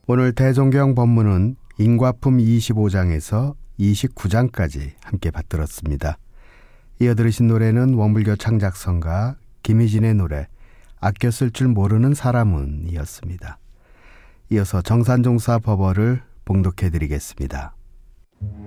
오늘 대종경 법문은 인과품 25장에서 29장까지 함께 받들었습니다. 이어 들으신 노래는 원불교 창작성가 김희진의 노래 아껴 쓸 줄 모르는 사람은 이었습니다. 이어서 정산종사 법어를 봉독해 드리겠습니다.